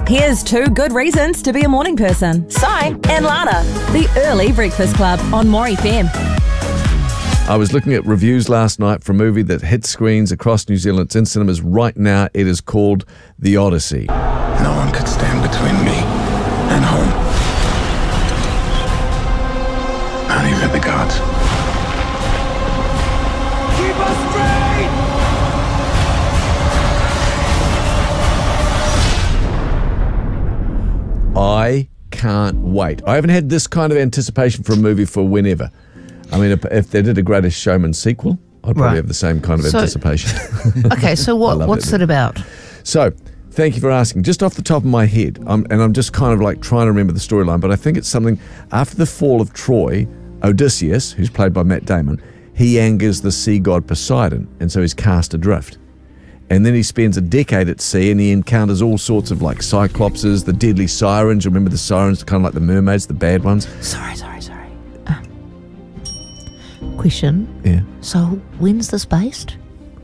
Here's 2 good reasons to be a morning person. Si and Lana. The Early Breakfast Club on More FM. I was looking at reviews last night for a movie that hit screens across New Zealand. It's in cinemas right now. It is called The Odyssey. No one could stand between me and home. Not even the gods. Keep us straight! I can't wait. I haven't had this kind of anticipation for a movie for whenever. I mean, if they did a Greatest Showman sequel, I'd probably have the same kind of anticipation. Okay, so what's it about? So, thank you for asking. Just off the top of my head, and I'm just kind of like trying to remember the storyline, but I think it's something after the fall of Troy, Odysseus, who's played by Matt Damon, he angers the sea god Poseidon, and so he's cast adrift. And then he spends a decade at sea and he encounters all sorts of like cyclopses, the deadly sirens. Remember the sirens, kind of like the mermaids, the bad ones? Sorry. Question. Yeah. So when's this based?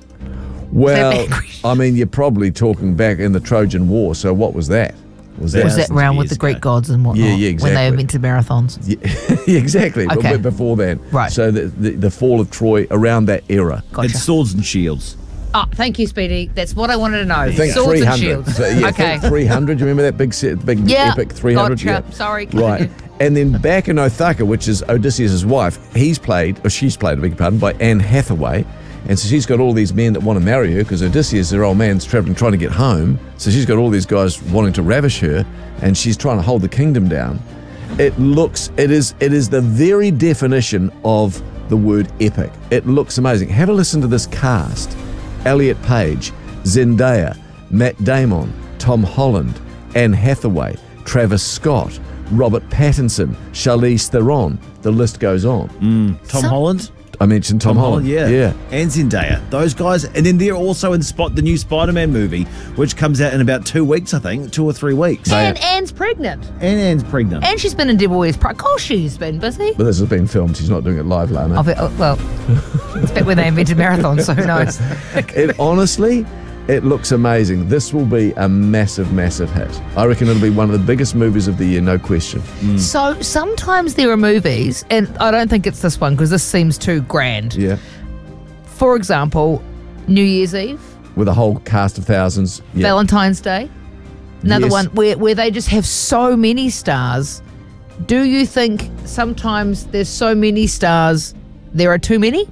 Well, I mean, you're probably talking back in the Trojan War. So what was that? Was that round with the Greek gods and whatnot? Yeah, exactly. When they invented marathons? Yeah, exactly. Okay. But before then. Right. So the fall of Troy, around that era. Gotcha. It's swords and shields. Oh, thank you, Speedy. That's what I wanted to know. I think Swords 300. and shields. So, yeah, Okay. 300. Do you remember that big epic 300? Gotcha. Yeah. Sorry. Right. And then back in Othaka, which is Odysseus' wife, she's played, I beg your pardon, by Anne Hathaway. And so she's got all these men that want to marry her because Odysseus, her old man's traveling, trying to get home. So she's got all these guys wanting to ravish her, and she's trying to hold the kingdom down. It is the very definition of the word epic. It looks amazing. Have a listen to this cast. Elliot Page, Zendaya, Matt Damon, Tom Holland, Anne Hathaway, Travis Scott, Robert Pattinson, Charlize Theron. The list goes on. Tom Holland? I mentioned Tom Holland. Yeah. And Zendaya. Those guys. And then they're also in the new Spider-Man movie, which comes out in about 2 weeks, I think. 2 or 3 weeks. And Anne's pregnant. And And she's been in Devil Wears Prada. Of course she's been busy. But this has been filmed. She's not doing it live, Lana. Well, it's back when they invented marathons, so who knows? Honestly, it looks amazing. This will be a massive, massive hit. I reckon it'll be one of the biggest movies of the year, no question. So sometimes there are movies, and I don't think it's this one because this seems too grand. Yeah. For example, New Year's Eve, With a whole cast of thousands. Yeah. Valentine's Day. Another Yes. one where they just have so many stars. Do you think sometimes there's so many stars, there are too many?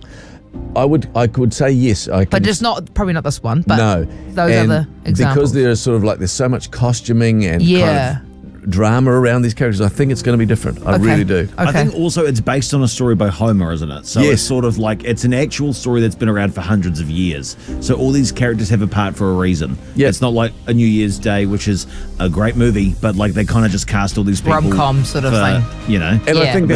I could say yes. But just probably not this one. But no. those And other examples. Because there's sort of like there's so much costuming and Yeah. kind of drama around these characters, I think it's going to be different. I really do. Okay. I think also it's based on a story by Homer, isn't it? So Yes. it's sort of like it's an actual story that's been around for hundreds of years. So all these characters have a part for a reason. Yeah. It's not like a New Year's Day, which is a great movie, but like they kind of just cast all these people. Rom-com sort of for, thing. You know? And Yeah. I think